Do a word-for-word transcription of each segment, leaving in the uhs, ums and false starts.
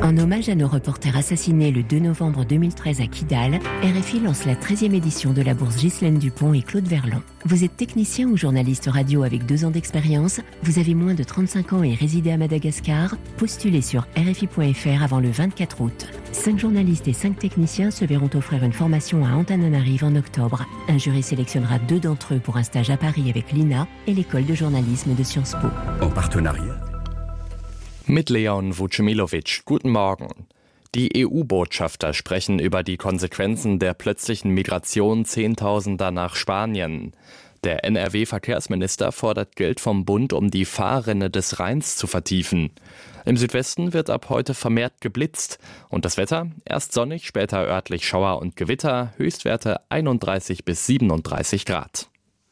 En hommage à nos reporters assassinés le deux novembre deux mille treize à Kidal, R F I lance la treizième édition de la bourse Ghislaine Dupont et Claude Verlon. Vous êtes technicien ou journaliste radio avec deux ans d'expérience, vous avez moins de trente-cinq ans et résidez à Madagascar, postulez sur R F I point F R avant le vingt-quatre août. Cinq journalistes et cinq techniciens se verront offrir une formation à Antananarive en octobre. Un jury sélectionnera deux d'entre eux pour un stage à Paris avec l'I N A et l'école de journalisme de Sciences Po. En partenariat mit Leon Vucemilovic. Guten Morgen. Die E U-Botschafter sprechen über die Konsequenzen der plötzlichen Migration Zehntausender nach Spanien. Der N R W-Verkehrsminister fordert Geld vom Bund, um die Fahrrinne des Rheins zu vertiefen. Im Südwesten wird ab heute vermehrt geblitzt. Und das Wetter? Erst sonnig, später örtlich Schauer und Gewitter, Höchstwerte einunddreißig bis siebenunddreißig Grad.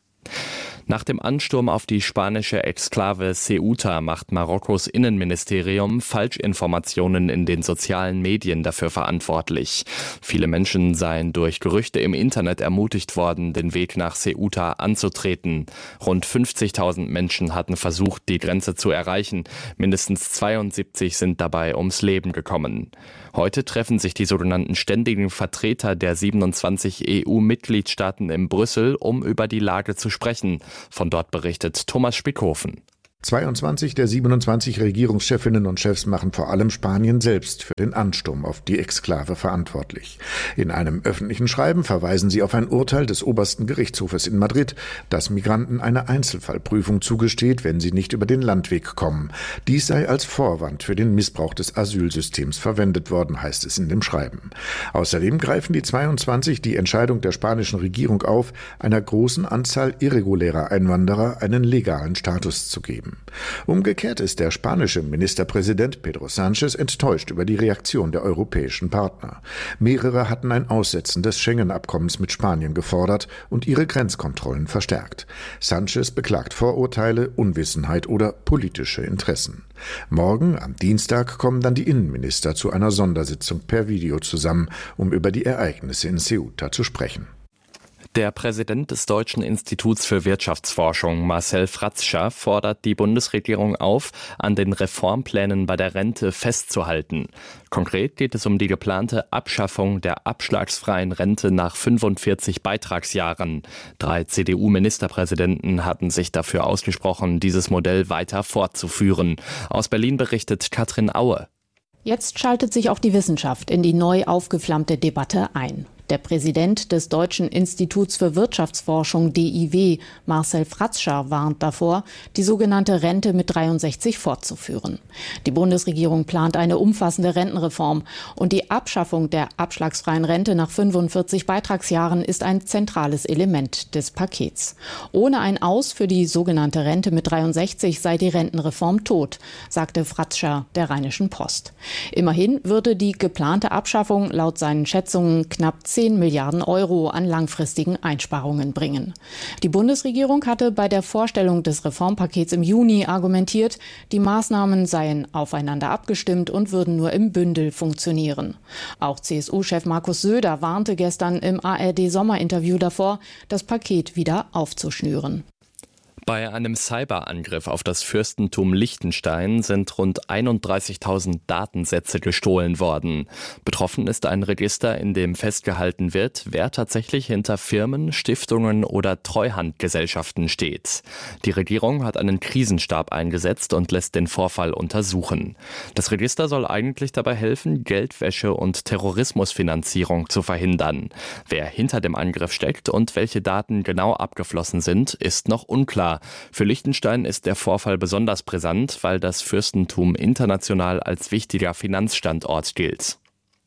Nach dem Ansturm auf die spanische Exklave Ceuta macht Marokkos Innenministerium Falschinformationen in den sozialen Medien dafür verantwortlich. Viele Menschen seien durch Gerüchte im Internet ermutigt worden, den Weg nach Ceuta anzutreten. Rund fünfzigtausend Menschen hatten versucht, die Grenze zu erreichen. Mindestens zweiundsiebzig sind dabei ums Leben gekommen. Heute treffen sich die sogenannten ständigen Vertreter der siebenundzwanzig E U-Mitgliedstaaten in Brüssel, um über die Lage zu sprechen. Von dort berichtet Thomas Spickhofen. zweiundzwanzig der siebenundzwanzig Regierungschefinnen und Chefs machen vor allem Spanien selbst für den Ansturm auf die Exklave verantwortlich. In einem öffentlichen Schreiben verweisen sie auf ein Urteil des obersten Gerichtshofes in Madrid, das Migranten eine Einzelfallprüfung zugesteht, wenn sie nicht über den Landweg kommen. Dies sei als Vorwand für den Missbrauch des Asylsystems verwendet worden, heißt es in dem Schreiben. Außerdem greifen die zweiundzwanzig die Entscheidung der spanischen Regierung auf, einer großen Anzahl irregulärer Einwanderer einen legalen Status zu geben. Umgekehrt ist der spanische Ministerpräsident Pedro Sánchez enttäuscht über die Reaktion der europäischen Partner. Mehrere hatten ein Aussetzen des Schengen-Abkommens mit Spanien gefordert und ihre Grenzkontrollen verstärkt. Sánchez beklagt Vorurteile, Unwissenheit oder politische Interessen. Morgen, am Dienstag, kommen dann die Innenminister zu einer Sondersitzung per Video zusammen, um über die Ereignisse in Ceuta zu sprechen. Der Präsident des Deutschen Instituts für Wirtschaftsforschung, Marcel Fratzscher, fordert die Bundesregierung auf, an den Reformplänen bei der Rente festzuhalten. Konkret geht es um die geplante Abschaffung der abschlagsfreien Rente nach fünfundvierzig Beitragsjahren. Drei C D U-Ministerpräsidenten hatten sich dafür ausgesprochen, dieses Modell weiter fortzuführen. Aus Berlin berichtet Katrin Aue. Jetzt schaltet sich auch die Wissenschaft in die neu aufgeflammte Debatte ein. Der Präsident des Deutschen Instituts für Wirtschaftsforschung D I W, Marcel Fratzscher, warnt davor, die sogenannte Rente mit dreiundsechzig fortzuführen. Die Bundesregierung plant eine umfassende Rentenreform und die Abschaffung der abschlagsfreien Rente nach fünfundvierzig Beitragsjahren ist ein zentrales Element des Pakets. Ohne ein Aus für die sogenannte Rente mit dreiundsechzig sei die Rentenreform tot, sagte Fratzscher der Rheinischen Post. Immerhin würde die geplante Abschaffung laut seinen Schätzungen knapp zehn Milliarden Euro an langfristigen Einsparungen bringen. Die Bundesregierung hatte bei der Vorstellung des Reformpakets im Juni argumentiert, die Maßnahmen seien aufeinander abgestimmt und würden nur im Bündel funktionieren. Auch C S U-Chef Markus Söder warnte gestern im A R D-Sommerinterview davor, das Paket wieder aufzuschnüren. Bei einem Cyberangriff auf das Fürstentum Liechtenstein sind rund einunddreißigtausend Datensätze gestohlen worden. Betroffen ist ein Register, in dem festgehalten wird, wer tatsächlich hinter Firmen, Stiftungen oder Treuhandgesellschaften steht. Die Regierung hat einen Krisenstab eingesetzt und lässt den Vorfall untersuchen. Das Register soll eigentlich dabei helfen, Geldwäsche und Terrorismusfinanzierung zu verhindern. Wer hinter dem Angriff steckt und welche Daten genau abgeflossen sind, ist noch unklar. Für Liechtenstein ist der Vorfall besonders brisant, weil das Fürstentum international als wichtiger Finanzstandort gilt.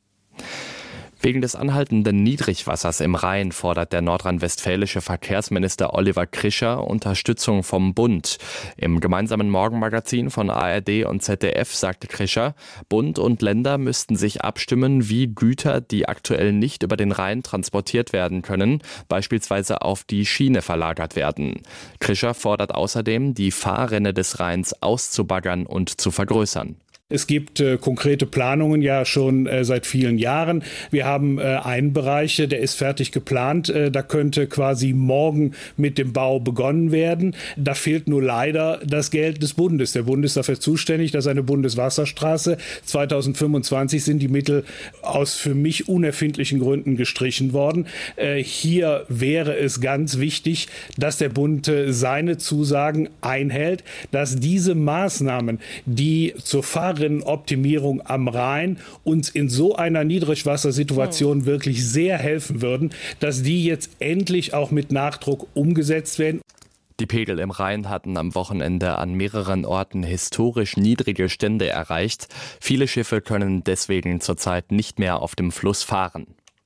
Wegen des anhaltenden Niedrigwassers im Rhein fordert der nordrhein-westfälische Verkehrsminister Oliver Krischer Unterstützung vom Bund. Im gemeinsamen Morgenmagazin von A R D und Z D F sagte Krischer, Bund und Länder müssten sich abstimmen, wie Güter, die aktuell nicht über den Rhein transportiert werden können, beispielsweise auf die Schiene verlagert werden. Krischer fordert außerdem, die Fahrrinne des Rheins auszubaggern und zu vergrößern. Es gibt äh, konkrete Planungen ja schon äh, seit vielen Jahren. Wir haben äh, einen Bereich, der ist fertig geplant. Äh, da könnte quasi morgen mit dem Bau begonnen werden. Da fehlt nur leider das Geld des Bundes. Der Bund ist dafür zuständig, dass eine Bundeswasserstraße zweitausendfünfundzwanzig sind die Mittel aus für mich unerfindlichen Gründen gestrichen worden. Äh, hier wäre es ganz wichtig, dass der Bund äh, seine Zusagen einhält, dass diese Maßnahmen, die zur Fahr Optimierung am Rhein uns in so einer Niedrigwassersituation wirklich sehr helfen würden, dass die jetzt endlich auch mit Nachdruck umgesetzt werden. Die Pegel im Rhein hatten am Wochenende an mehreren Orten historisch niedrige Stände erreicht. Viele Schiffe können deswegen zurzeit nicht mehr auf dem Fluss fahren.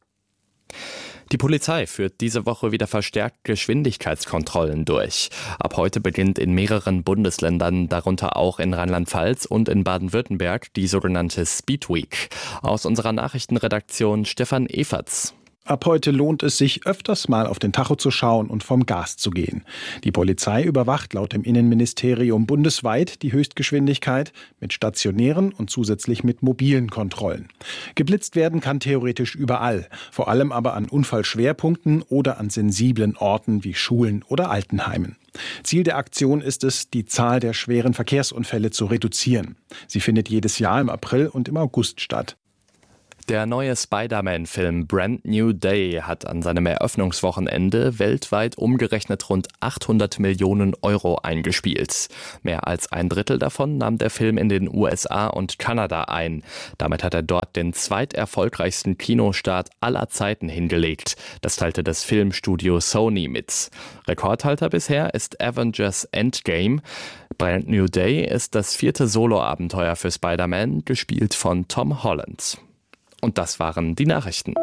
Die Polizei führt diese Woche wieder verstärkt Geschwindigkeitskontrollen durch. Ab heute beginnt in mehreren Bundesländern, darunter auch in Rheinland-Pfalz und in Baden-Württemberg, die sogenannte Speed Week. Aus unserer Nachrichtenredaktion Stefan Everts. Ab heute lohnt es sich, öfters mal auf den Tacho zu schauen und vom Gas zu gehen. Die Polizei überwacht laut dem Innenministerium bundesweit die Höchstgeschwindigkeit mit stationären und zusätzlich mit mobilen Kontrollen. Geblitzt werden kann theoretisch überall, vor allem aber an Unfallschwerpunkten oder an sensiblen Orten wie Schulen oder Altenheimen. Ziel der Aktion ist es, die Zahl der schweren Verkehrsunfälle zu reduzieren. Sie findet jedes Jahr im April und im August statt. Der neue Spider-Man-Film Brand New Day hat an seinem Eröffnungswochenende weltweit umgerechnet rund achthundert Millionen Euro eingespielt. Mehr als ein Drittel davon nahm der Film in den U S A und Kanada ein. Damit hat er dort den zweiterfolgreichsten Kinostart aller Zeiten hingelegt. Das teilte das Filmstudio Sony mit. Rekordhalter bisher ist Avengers Endgame. Brand New Day ist das vierte Soloabenteuer für Spider-Man, gespielt von Tom Holland. Und das waren die Nachrichten.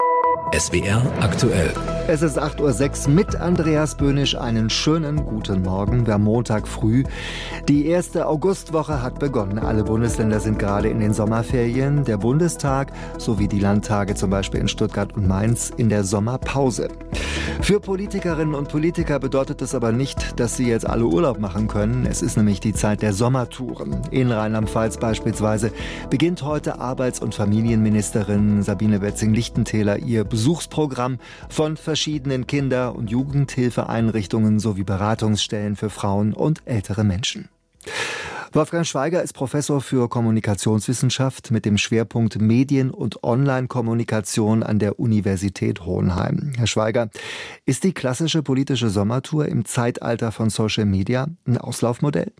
S W R aktuell. Es ist acht Uhr sechs mit Andreas Böhnisch. Einen schönen guten Morgen. Wir haben Montag früh. Die erste Augustwoche hat begonnen. Alle Bundesländer sind gerade in den Sommerferien. Der Bundestag sowie die Landtage, zum Beispiel in Stuttgart und Mainz, in der Sommerpause. Für Politikerinnen und Politiker bedeutet das aber nicht, dass sie jetzt alle Urlaub machen können. Es ist nämlich die Zeit der Sommertouren. In Rheinland-Pfalz beispielsweise beginnt heute Arbeits- und Familienministerin Sabine Betzing-Lichtentäler ihr Besuchsprogramm von verschiedenen Kinder- und Jugendhilfeeinrichtungen sowie Beratungsstellen für Frauen und ältere Menschen. Wolfgang Schweiger ist Professor für Kommunikationswissenschaft mit dem Schwerpunkt Medien- und Online-Kommunikation an der Universität Hohenheim. Herr Schweiger, ist die klassische politische Sommertour im Zeitalter von Social Media ein Auslaufmodell?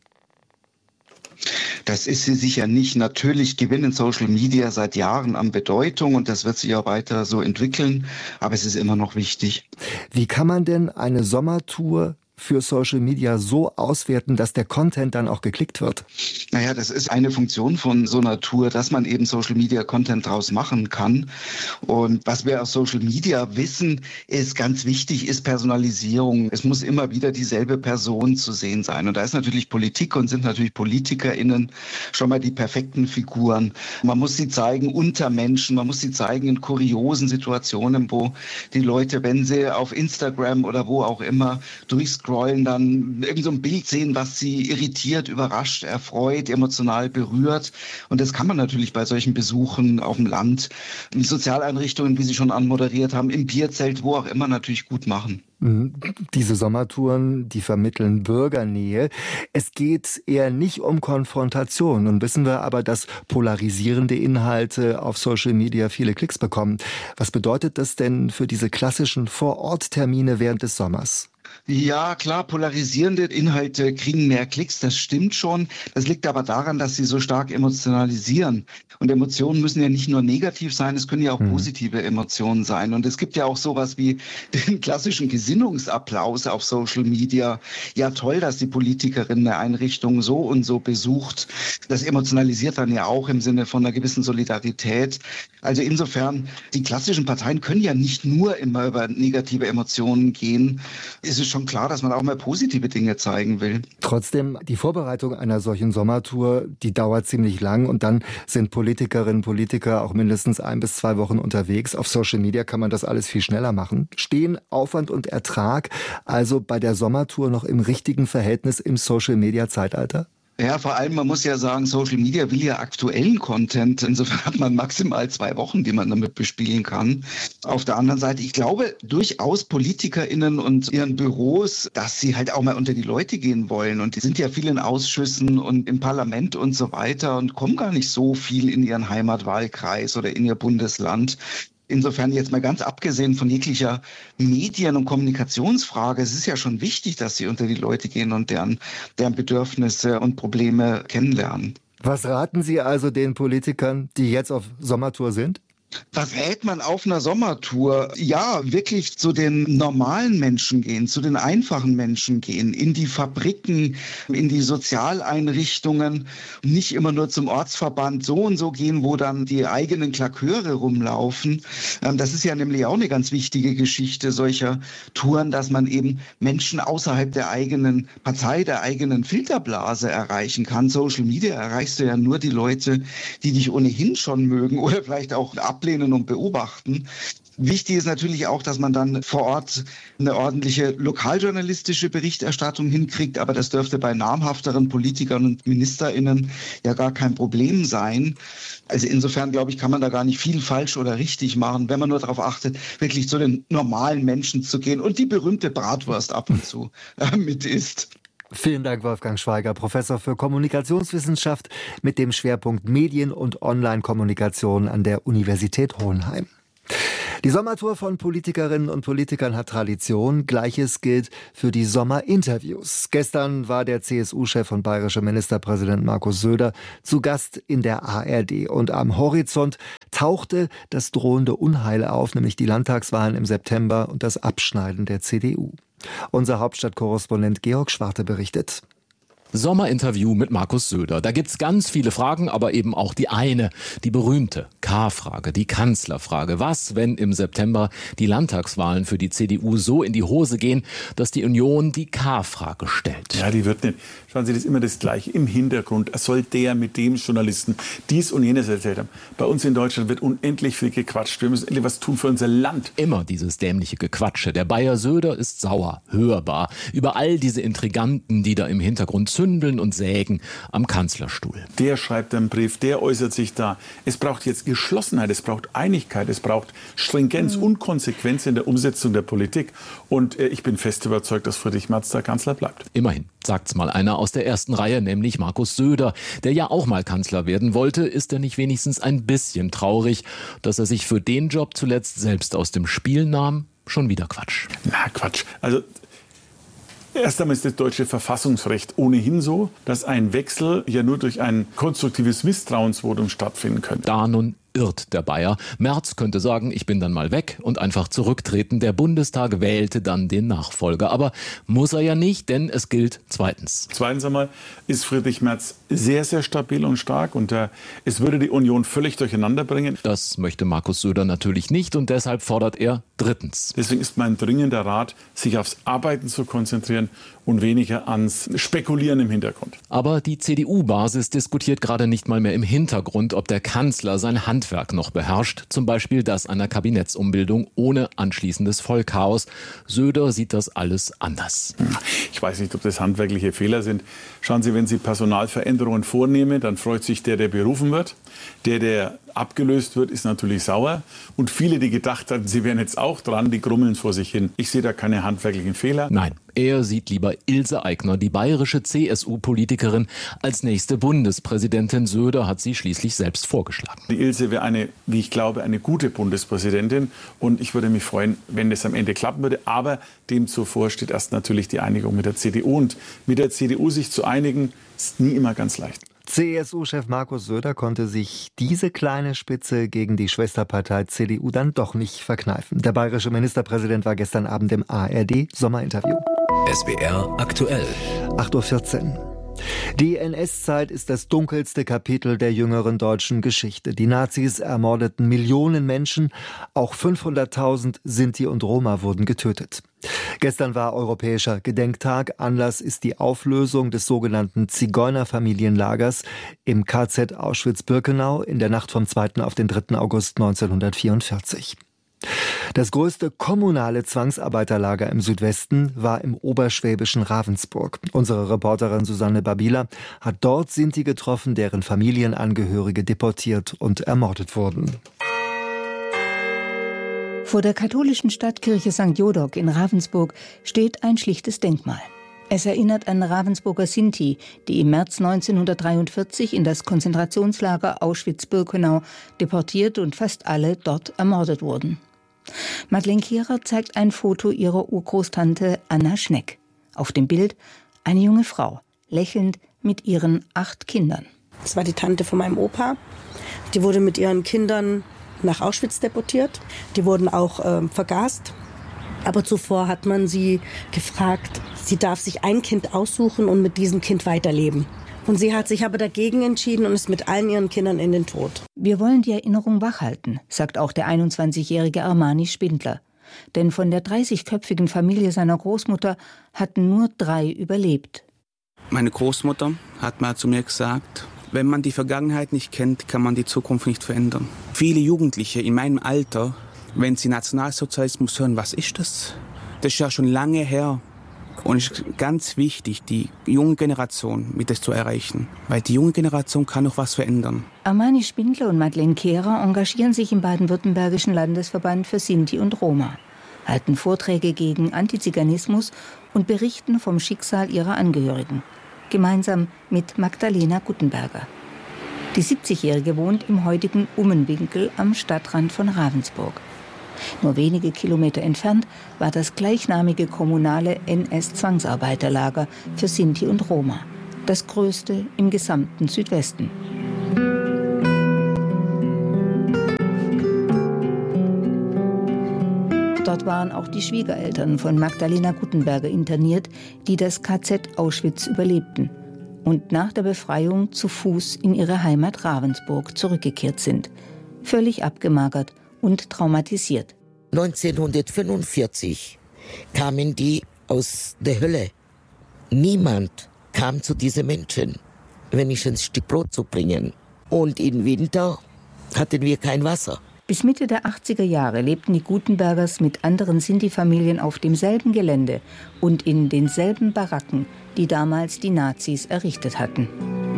Das ist sie sicher nicht. Natürlich gewinnen Social Media seit Jahren an Bedeutung und das wird sich auch weiter so entwickeln, aber es ist immer noch wichtig. Wie kann man denn eine Sommertour für Social Media so auswerten, dass der Content dann auch geklickt wird? Naja, das ist eine Funktion von so einer Tour, dass man eben Social Media Content draus machen kann. Und was wir aus Social Media wissen, ist ganz wichtig, ist Personalisierung. Es muss immer wieder dieselbe Person zu sehen sein. Und da ist natürlich Politik und sind natürlich PolitikerInnen schon mal die perfekten Figuren. Man muss sie zeigen unter Menschen, man muss sie zeigen in kuriosen Situationen, wo die Leute, wenn sie auf Instagram oder wo auch immer durchscrollen, dann irgend so ein Bild sehen, was sie irritiert, überrascht, erfreut, emotional berührt. Und das kann man natürlich bei solchen Besuchen auf dem Land, in Sozialeinrichtungen, wie Sie schon anmoderiert haben, im Bierzelt, wo auch immer, natürlich gut machen. Diese Sommertouren, die vermitteln Bürgernähe. Es geht eher nicht um Konfrontation. Nun wissen wir aber, dass polarisierende Inhalte auf Social Media viele Klicks bekommen. Was bedeutet das denn für diese klassischen Vor-Ort-Termine während des Sommers? Ja, klar, polarisierende Inhalte kriegen mehr Klicks, das stimmt schon. Das liegt aber daran, dass sie so stark emotionalisieren. Und Emotionen müssen ja nicht nur negativ sein, es können ja auch mhm. positive Emotionen sein. Und es gibt ja auch sowas wie den klassischen Gesinnungsapplaus auf Social Media. Ja, toll, dass die Politikerin eine Einrichtung so und so besucht. Das emotionalisiert dann ja auch im Sinne von einer gewissen Solidarität. Also insofern, die klassischen Parteien können ja nicht nur immer über negative Emotionen gehen. Es ist schon klar, dass man auch mal positive Dinge zeigen will. Trotzdem, die Vorbereitung einer solchen Sommertour, die dauert ziemlich lang und dann sind Politikerinnen und Politiker auch mindestens ein bis zwei Wochen unterwegs. Auf Social Media kann man das alles viel schneller machen. Stehen Aufwand und Ertrag also bei der Sommertour noch im richtigen Verhältnis im Social-Media-Zeitalter? Ja, vor allem, man muss ja sagen, Social Media will ja aktuellen Content. Insofern hat man maximal zwei Wochen, die man damit bespielen kann. Auf der anderen Seite, ich glaube durchaus PolitikerInnen und ihren Büros, dass sie halt auch mal unter die Leute gehen wollen. Und die sind ja viel in Ausschüssen und im Parlament und so weiter und kommen gar nicht so viel in ihren Heimatwahlkreis oder in ihr Bundesland. Insofern jetzt mal ganz abgesehen von jeglicher Medien- und Kommunikationsfrage, es ist ja schon wichtig, dass sie unter die Leute gehen und deren, deren Bedürfnisse und Probleme kennenlernen. Was raten Sie also den Politikern, die jetzt auf Sommertour sind? Was rät man auf einer Sommertour? Ja, wirklich zu den normalen Menschen gehen, zu den einfachen Menschen gehen, in die Fabriken, in die Sozialeinrichtungen, nicht immer nur zum Ortsverband so und so gehen, wo dann die eigenen Klaköre rumlaufen. Das ist ja nämlich auch eine ganz wichtige Geschichte solcher Touren, dass man eben Menschen außerhalb der eigenen Partei, der eigenen Filterblase erreichen kann. Social Media erreichst du ja nur die Leute, die dich ohnehin schon mögen oder vielleicht auch ablehnen und beobachten. Wichtig ist natürlich auch, dass man dann vor Ort eine ordentliche lokaljournalistische Berichterstattung hinkriegt, aber das dürfte bei namhafteren Politikern und MinisterInnen ja gar kein Problem sein. Also insofern, glaube ich, kann man da gar nicht viel falsch oder richtig machen, wenn man nur darauf achtet, wirklich zu den normalen Menschen zu gehen und die berühmte Bratwurst ab und zu äh, mit isst. Vielen Dank, Wolfgang Schweiger, Professor für Kommunikationswissenschaft mit dem Schwerpunkt Medien- und Online-Kommunikation an der Universität Hohenheim. Die Sommertour von Politikerinnen und Politikern hat Tradition. Gleiches gilt für die Sommerinterviews. Gestern war der C S U-Chef und bayerische Ministerpräsident Markus Söder zu Gast in der A R D. Und am Horizont tauchte das drohende Unheil auf, nämlich die Landtagswahlen im September und das Abschneiden der C D U. Unser Hauptstadtkorrespondent Georg Schwarte berichtet. Sommerinterview mit Markus Söder. Da gibt's ganz viele Fragen, aber eben auch die eine, die berühmte K-Frage, die Kanzlerfrage. Was, wenn im September die Landtagswahlen für die C D U so in die Hose gehen, dass die Union die K-Frage stellt? Ja, die wird nicht. Schauen Sie, das ist immer das Gleiche. Im Hintergrund soll der mit dem Journalisten dies und jenes erzählt haben. Bei uns in Deutschland wird unendlich viel gequatscht. Wir müssen endlich was tun für unser Land. Immer dieses dämliche Gequatsche. Der Bayer Söder ist sauer, hörbar, über all diese Intriganten, die da im Hintergrund zündeln und sägen am Kanzlerstuhl. Der schreibt einen Brief, der äußert sich da. Es braucht jetzt Geschlossenheit, es braucht Einigkeit, es braucht Stringenz mhm. und Konsequenz in der Umsetzung der Politik. Und äh, ich bin fest überzeugt, dass Friedrich Merz der Kanzler bleibt. Immerhin, sagt's mal einer aus der ersten Reihe, nämlich Markus Söder, der ja auch mal Kanzler werden wollte. Ist er nicht wenigstens ein bisschen traurig, dass er sich für den Job zuletzt selbst aus dem Spiel nahm? Schon wieder Quatsch. Na, Quatsch. Also erst einmal ist das deutsche Verfassungsrecht ohnehin so, dass ein Wechsel ja nur durch ein konstruktives Misstrauensvotum stattfinden könnte. Da nun irrt der Bayer. Merz könnte sagen, ich bin dann mal weg und einfach zurücktreten. Der Bundestag wählte dann den Nachfolger. Aber muss er ja nicht, denn es gilt zweitens. Zweitens einmal ist Friedrich Merz sehr, sehr stabil und stark und äh, es würde die Union völlig durcheinander bringen. Das möchte Markus Söder natürlich nicht und deshalb fordert er drittens. Deswegen ist mein dringender Rat, sich aufs Arbeiten zu konzentrieren und weniger ans Spekulieren im Hintergrund. Aber die C D U-Basis diskutiert gerade nicht mal mehr im Hintergrund, ob der Kanzler sein Handwerk noch beherrscht. Zum Beispiel das einer Kabinettsumbildung ohne anschließendes Vollchaos. Söder sieht das alles anders. Ich weiß nicht, ob das handwerkliche Fehler sind. Schauen Sie, wenn Sie Personalveränderungen vornehmen, dann freut sich der, der berufen wird. Der, der abgelöst wird, ist natürlich sauer. Und viele, die gedacht hatten, sie wären jetzt auch dran, die grummeln vor sich hin. Ich sehe da keine handwerklichen Fehler. Nein, er sieht lieber Ilse Aigner, die bayerische C S U-Politikerin, als nächste Bundespräsidentin. Söder hat sie schließlich selbst vorgeschlagen. Die Ilse wäre eine, wie ich glaube, eine gute Bundespräsidentin. Und ich würde mich freuen, wenn das am Ende klappen würde. Aber dem zuvor steht erst natürlich die Einigung mit der C D U. Und mit der C D U sich zu einigen, ist nie immer ganz leicht. C S U-Chef Markus Söder konnte sich diese kleine Spitze gegen die Schwesterpartei C D U dann doch nicht verkneifen. Der bayerische Ministerpräsident war gestern Abend im A R D-Sommerinterview. S W R aktuell. acht Uhr vierzehn. Die N S-Zeit ist das dunkelste Kapitel der jüngeren deutschen Geschichte. Die Nazis ermordeten Millionen Menschen, auch fünfhunderttausend Sinti und Roma wurden getötet. Gestern war Europäischer Gedenktag. Anlass ist die Auflösung des sogenannten Zigeunerfamilienlagers im K Z Auschwitz-Birkenau in der Nacht vom zweiten auf den dritten August neunzehnhundertvierundvierzig. Das größte kommunale Zwangsarbeiterlager im Südwesten war im oberschwäbischen Ravensburg. Unsere Reporterin Susanne Babila hat dort Sinti getroffen, deren Familienangehörige deportiert und ermordet wurden. Vor der katholischen Stadtkirche Sankt Jodok in Ravensburg steht ein schlichtes Denkmal. Es erinnert an Ravensburger Sinti, die im März neunzehnhundertdreiundvierzig in das Konzentrationslager Auschwitz-Birkenau deportiert und fast alle dort ermordet wurden. Madeleine Kehrer zeigt ein Foto ihrer Urgroßtante Anna Schneck. Auf dem Bild eine junge Frau, lächelnd mit ihren acht Kindern. Das war die Tante von meinem Opa. Die wurde mit ihren Kindern nach Auschwitz deportiert. Die wurden auch äh, vergast. Aber zuvor hat man sie gefragt, sie darf sich ein Kind aussuchen und mit diesem Kind weiterleben. Und sie hat sich aber dagegen entschieden und ist mit allen ihren Kindern in den Tod. Wir wollen die Erinnerung wachhalten, sagt auch der einundzwanzigjährige Armani Spindler. Denn von der dreißigköpfigen Familie seiner Großmutter hatten nur drei überlebt. Meine Großmutter hat mal zu mir gesagt, wenn man die Vergangenheit nicht kennt, kann man die Zukunft nicht verändern. Viele Jugendliche in meinem Alter, wenn sie Nationalsozialismus hören, was ist das? Das ist ja schon lange her. Und es ist ganz wichtig, die junge Generation mit das zu erreichen. Weil die junge Generation kann noch was verändern. Armani Spindler und Madeleine Kehrer engagieren sich im baden-württembergischen Landesverband für Sinti und Roma, halten Vorträge gegen Antiziganismus und berichten vom Schicksal ihrer Angehörigen. Gemeinsam mit Magdalena Guttenberger. Die siebzigjährige wohnt im heutigen Ummenwinkel am Stadtrand von Ravensburg. Nur wenige Kilometer entfernt war das gleichnamige kommunale N S-Zwangsarbeiterlager für Sinti und Roma, das größte im gesamten Südwesten. Dort waren auch die Schwiegereltern von Magdalena Guttenberger interniert, die das K Z Auschwitz überlebten und nach der Befreiung zu Fuß in ihre Heimat Ravensburg zurückgekehrt sind, völlig abgemagert und traumatisiert. neunzehnhundertfünfundvierzig kamen die aus der Hölle. Niemand kam zu diesen Menschen, wenn ich ein Stück Brot zu bringen. Und im Winter hatten wir kein Wasser. Bis Mitte der achtziger Jahre lebten die Gutenbergers mit anderen Sinti-Familien auf demselben Gelände und in denselben Baracken, die damals die Nazis errichtet hatten.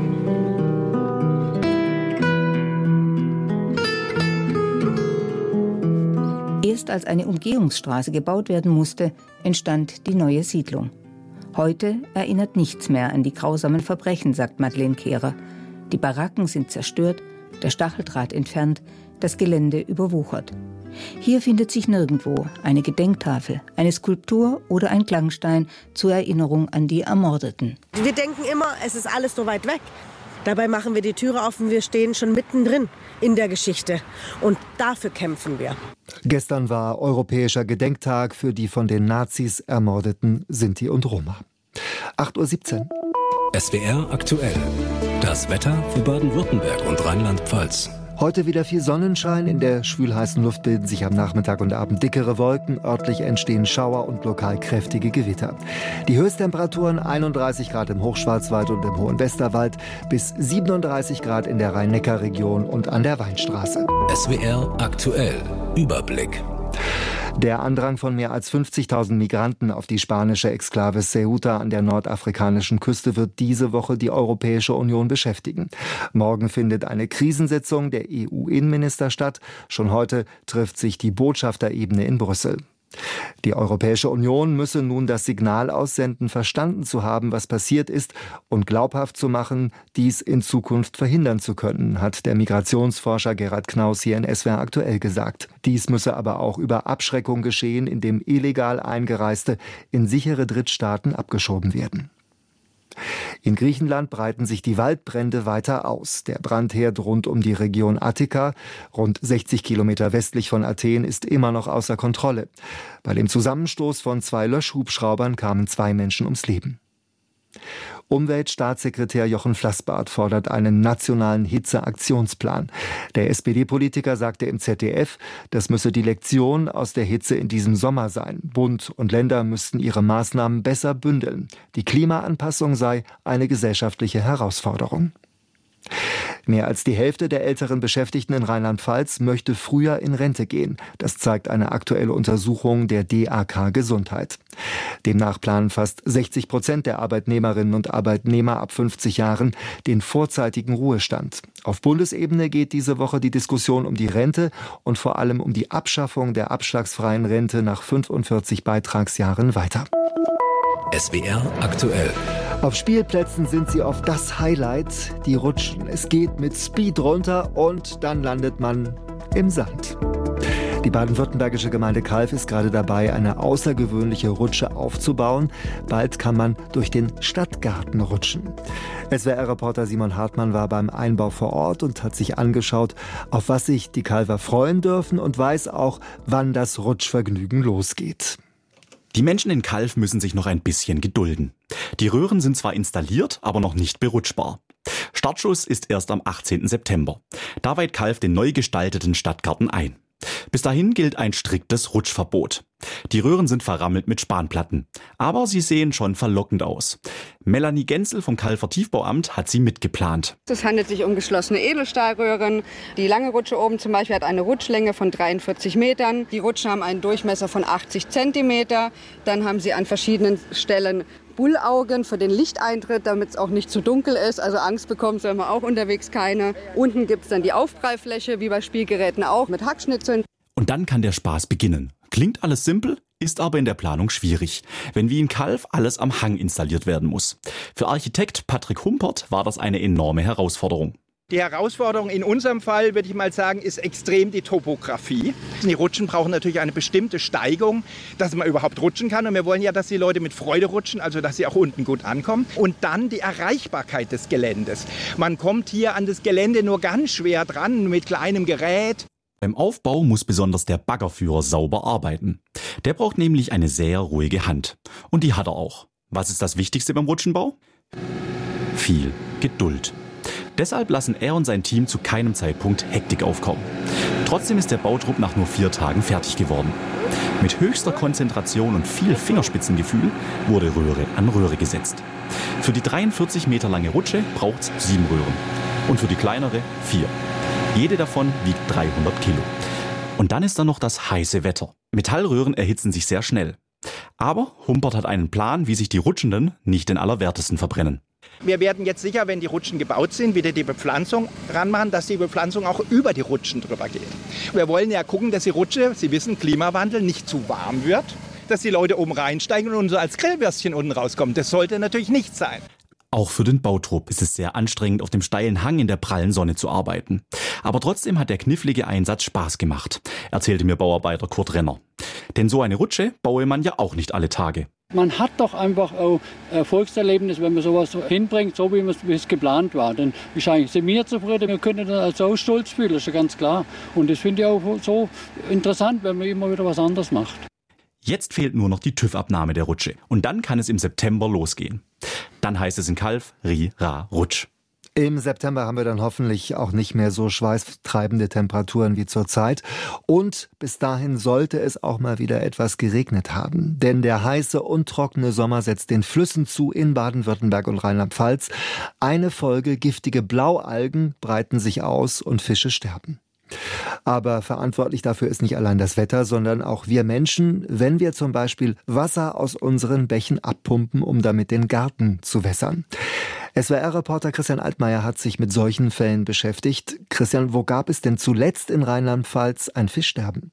Erst als eine Umgehungsstraße gebaut werden musste, entstand die neue Siedlung. Heute erinnert nichts mehr an die grausamen Verbrechen, sagt Madeleine Kehrer. Die Baracken sind zerstört, der Stacheldraht entfernt, das Gelände überwuchert. Hier findet sich nirgendwo eine Gedenktafel, eine Skulptur oder ein Klangstein zur Erinnerung an die Ermordeten. Wir denken immer, es ist alles so weit weg. Dabei machen wir die Türe auf und wir stehen schon mittendrin in der Geschichte. Und dafür kämpfen wir. Gestern war Europäischer Gedenktag für die von den Nazis ermordeten Sinti und Roma. acht Uhr siebzehn. S W R aktuell. Das Wetter für Baden-Württemberg und Rheinland-Pfalz. Heute wieder viel Sonnenschein. In der schwülheißen Luft bilden sich am Nachmittag und Abend dickere Wolken. Örtlich entstehen Schauer und lokal kräftige Gewitter. Die Höchsttemperaturen einunddreißig Grad im Hochschwarzwald und im Hohen Westerwald bis siebenunddreißig Grad in der Rhein-Neckar-Region und an der Weinstraße. S W R aktuell. Überblick. Der Andrang von mehr als fünfzigtausend Migranten auf die spanische Exklave Ceuta an der nordafrikanischen Küste wird diese Woche die Europäische Union beschäftigen. Morgen findet eine Krisensitzung der E U-Innenminister statt. Schon heute trifft sich die Botschafterebene in Brüssel. Die Europäische Union müsse nun das Signal aussenden, verstanden zu haben, was passiert ist und glaubhaft zu machen, dies in Zukunft verhindern zu können, hat der Migrationsforscher Gerhard Knaus hier in S W R aktuell gesagt. Dies müsse aber auch über Abschreckung geschehen, indem illegal Eingereiste in sichere Drittstaaten abgeschoben werden. In Griechenland breiten sich die Waldbrände weiter aus. Der Brandherd rund um die Region Attika, rund sechzig Kilometer westlich von Athen, ist immer noch außer Kontrolle. Bei dem Zusammenstoß von zwei Löschhubschraubern kamen zwei Menschen ums Leben. Umweltstaatssekretär Jochen Flassbart fordert einen nationalen Hitzeaktionsplan. Der S P D-Politiker sagte im Z D F, das müsse die Lektion aus der Hitze in diesem Sommer sein. Bund und Länder müssten ihre Maßnahmen besser bündeln. Die Klimaanpassung sei eine gesellschaftliche Herausforderung. Mehr als die Hälfte der älteren Beschäftigten in Rheinland-Pfalz möchte früher in Rente gehen. Das zeigt eine aktuelle Untersuchung der D A K Gesundheit. Demnach planen fast sechzig Prozent der Arbeitnehmerinnen und Arbeitnehmer ab fünfzig Jahren den vorzeitigen Ruhestand. Auf Bundesebene geht diese Woche die Diskussion um die Rente und vor allem um die Abschaffung der abschlagsfreien Rente nach fünfundvierzig Beitragsjahren weiter. S W R aktuell. Auf Spielplätzen sind sie oft das Highlight, die Rutschen. Es geht mit Speed runter und dann landet man im Sand. Die baden-württembergische Gemeinde Calw ist gerade dabei, eine außergewöhnliche Rutsche aufzubauen. Bald kann man durch den Stadtgarten rutschen. S W R-Reporter Simon Hartmann war beim Einbau vor Ort und hat sich angeschaut, auf was sich die Calwer freuen dürfen und weiß auch, wann das Rutschvergnügen losgeht. Die Menschen in Calw müssen sich noch ein bisschen gedulden. Die Röhren sind zwar installiert, aber noch nicht berutschbar. Startschuss ist erst am achtzehnten September. Da weiht Calw den neu gestalteten Stadtgarten ein. Bis dahin gilt ein striktes Rutschverbot. Die Röhren sind verrammelt mit Spanplatten. Aber sie sehen schon verlockend aus. Melanie Genzel vom Calwer Tiefbauamt hat sie mitgeplant. Es handelt sich um geschlossene Edelstahlröhren. Die lange Rutsche oben zum Beispiel hat eine Rutschlänge von dreiundvierzig Metern. Die Rutschen haben einen Durchmesser von achtzig Zentimeter. Dann haben sie an verschiedenen Stellen Bullaugen für den Lichteintritt, damit es auch nicht zu dunkel ist. Also Angst bekommt soll man auch unterwegs keine. Unten gibt es dann die Aufprallfläche, wie bei Spielgeräten auch, mit Hackschnitzeln. Und dann kann der Spaß beginnen. Klingt alles simpel, ist aber in der Planung schwierig, wenn wie in Calw alles am Hang installiert werden muss. Für Architekt Patrick Humpert war das eine enorme Herausforderung. Die Herausforderung in unserem Fall, würde ich mal sagen, ist extrem die Topografie. Die Rutschen brauchen natürlich eine bestimmte Steigung, dass man überhaupt rutschen kann. Und wir wollen ja, dass die Leute mit Freude rutschen, also dass sie auch unten gut ankommen. Und dann die Erreichbarkeit des Geländes. Man kommt hier an das Gelände nur ganz schwer dran, mit kleinem Gerät. Beim Aufbau muss besonders der Baggerführer sauber arbeiten. Der braucht nämlich eine sehr ruhige Hand. Und die hat er auch. Was ist das Wichtigste beim Rutschenbau? Viel Geduld. Deshalb lassen er und sein Team zu keinem Zeitpunkt Hektik aufkommen. Trotzdem ist der Bautrupp nach nur vier Tagen fertig geworden. Mit höchster Konzentration und viel Fingerspitzengefühl wurde Röhre an Röhre gesetzt. Für die dreiundvierzig Meter lange Rutsche braucht's sieben Röhren. Und für die kleinere vier. Jede davon wiegt dreihundert Kilo. Und dann ist da noch das heiße Wetter. Metallröhren erhitzen sich sehr schnell. Aber Humpert hat einen Plan, wie sich die Rutschenden nicht den Allerwertesten verbrennen. Wir werden jetzt sicher, wenn die Rutschen gebaut sind, wieder die Bepflanzung ranmachen, dass die Bepflanzung auch über die Rutschen drüber geht. Wir wollen ja gucken, dass die Rutsche, Sie wissen, Klimawandel, nicht zu warm wird, dass die Leute oben reinsteigen und so als Grillwürstchen unten rauskommen. Das sollte natürlich nicht sein. Auch für den Bautrupp ist es sehr anstrengend, auf dem steilen Hang in der prallen Sonne zu arbeiten. Aber trotzdem hat der knifflige Einsatz Spaß gemacht, erzählte mir Bauarbeiter Kurt Renner. Denn so eine Rutsche baue man ja auch nicht alle Tage. Man hat doch einfach auch Erfolgserlebnis, wenn man sowas hinbringt, so wie es geplant war. Dann ist eigentlich sind wir zufrieden, wir können das auch stolz fühlen, das ist ja ganz klar. Und das finde ich auch so interessant, wenn man immer wieder was anderes macht. Jetzt fehlt nur noch die TÜV-Abnahme der Rutsche. Und dann kann es im September losgehen. Dann heißt es in Calw, Ri, Ra, Rutsch. Im September haben wir dann hoffentlich auch nicht mehr so schweißtreibende Temperaturen wie zurzeit. Und bis dahin sollte es auch mal wieder etwas geregnet haben. Denn der heiße und trockene Sommer setzt den Flüssen zu in Baden-Württemberg und Rheinland-Pfalz. Eine Folge: giftige Blaualgen breiten sich aus und Fische sterben. Aber verantwortlich dafür ist nicht allein das Wetter, sondern auch wir Menschen, wenn wir zum Beispiel Wasser aus unseren Bächen abpumpen, um damit den Garten zu wässern. S W R-Reporter Christian Altmaier hat sich mit solchen Fällen beschäftigt. Christian, wo gab es denn zuletzt in Rheinland-Pfalz ein Fischsterben?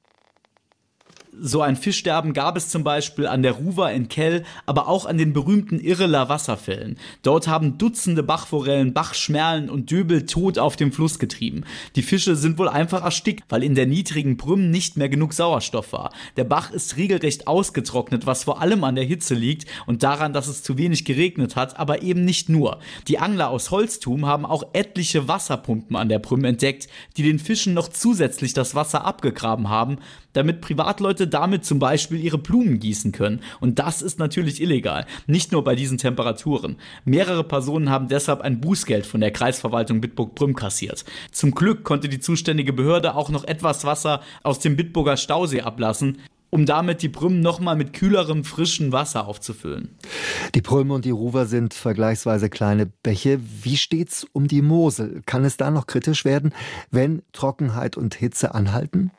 So ein Fischsterben gab es zum Beispiel an der Ruwer in Kell, aber auch an den berühmten Irreler Wasserfällen. Dort haben Dutzende Bachforellen, Bachschmerlen und Döbel tot auf dem Fluss getrieben. Die Fische sind wohl einfach erstickt, weil in der niedrigen Brüm nicht mehr genug Sauerstoff war. Der Bach ist regelrecht ausgetrocknet, was vor allem an der Hitze liegt und daran, dass es zu wenig geregnet hat, aber eben nicht nur. Die Angler aus Holztum haben auch etliche Wasserpumpen an der Brüm entdeckt, die den Fischen noch zusätzlich das Wasser abgegraben haben, damit Privatleute damit zum Beispiel ihre Blumen gießen können. Und das ist natürlich illegal, nicht nur bei diesen Temperaturen. Mehrere Personen haben deshalb ein Bußgeld von der Kreisverwaltung Bitburg-Prüm kassiert. Zum Glück konnte die zuständige Behörde auch noch etwas Wasser aus dem Bitburger Stausee ablassen. um damit die Brümmen nochmal mit kühlerem, frischem Wasser aufzufüllen. Die Brümme und die Ruwer sind vergleichsweise kleine Bäche. Wie steht's um die Mosel? Kann es da noch kritisch werden, wenn Trockenheit und Hitze anhalten?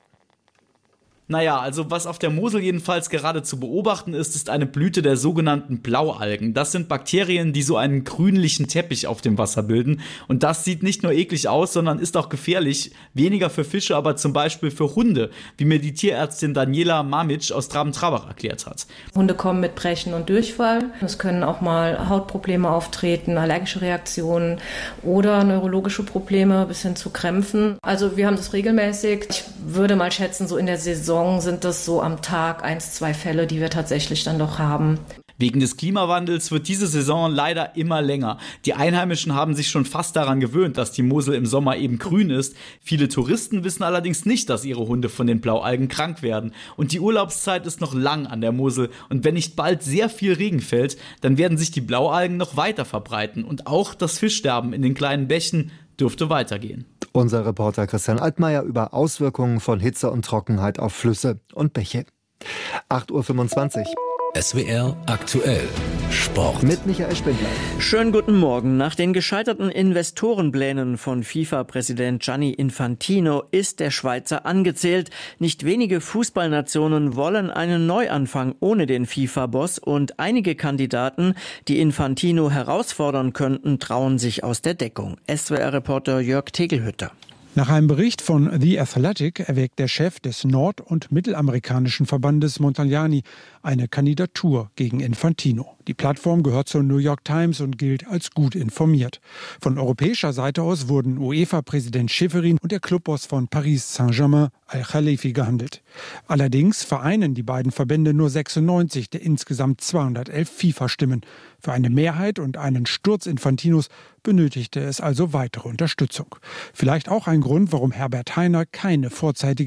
Naja, also was auf der Mosel jedenfalls gerade zu beobachten ist, ist eine Blüte der sogenannten Blaualgen. Das sind Bakterien, die so einen grünlichen Teppich auf dem Wasser bilden. Und das sieht nicht nur eklig aus, sondern ist auch gefährlich. Weniger für Fische, aber zum Beispiel für Hunde, wie mir die Tierärztin Daniela Mamic aus Traben-Trabach erklärt hat. Hunde kommen mit Brechen und Durchfall. Es können auch mal Hautprobleme auftreten, allergische Reaktionen oder neurologische Probleme bis hin zu Krämpfen. Also wir haben das regelmäßig. Ich würde mal schätzen, so in der Saison sind das so am Tag eins, zwei Fälle, die wir tatsächlich dann doch haben. Wegen des Klimawandels wird diese Saison leider immer länger. Die Einheimischen haben sich schon fast daran gewöhnt, dass die Mosel im Sommer eben grün ist. Viele Touristen wissen allerdings nicht, dass ihre Hunde von den Blaualgen krank werden. Und die Urlaubszeit ist noch lang an der Mosel. Und wenn nicht bald sehr viel Regen fällt, dann werden sich die Blaualgen noch weiter verbreiten. Und auch das Fischsterben in den kleinen Bächen dürfte weitergehen. Unser Reporter Christian Altmaier über Auswirkungen von Hitze und Trockenheit auf Flüsse und Bäche. acht Uhr fünfundzwanzig. S W R aktuell Sport. Mit Michael Spindler. Schönen guten Morgen. Nach den gescheiterten Investorenplänen von FIFA-Präsident Gianni Infantino ist der Schweizer angezählt. Nicht wenige Fußballnationen wollen einen Neuanfang ohne den FIFA-Boss und einige Kandidaten, die Infantino herausfordern könnten, trauen sich aus der Deckung. S W R-Reporter Jörg Tegelhütter. Nach einem Bericht von The Athletic erwägt der Chef des nord- und mittelamerikanischen Verbandes Montagliani eine Kandidatur gegen Infantino. Die Plattform gehört zur New York Times und gilt als gut informiert. Von europäischer Seite aus wurden UEFA-Präsident Schäferin und der Clubboss von Paris Saint-Germain Al-Khalifi gehandelt. Allerdings vereinen die beiden Verbände nur sechsundneunzig der insgesamt zweihundertelf FIFA-Stimmen. Für eine Mehrheit und einen Sturz Infantinos benötigte es also weitere Unterstützung. Vielleicht auch ein Grund, warum Herbert Hainer keine vorzeitige